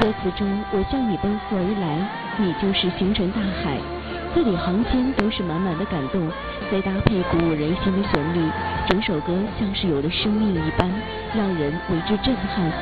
歌词中我向你奔赴而来，你就是星辰大海，字里行间都是满满的感动，再搭配鼓舞人心的旋律，整首歌像是有了生命一般，让人为之震撼和